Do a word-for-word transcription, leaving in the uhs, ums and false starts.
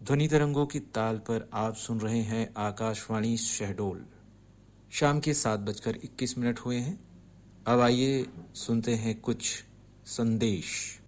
ध्वनि तरंगों की ताल पर आप सुन रहे हैं आकाशवाणी शहडोल। शाम के सात बजकर इक्कीस मिनट हुए हैं। अब आइए सुनते हैं कुछ संदेश।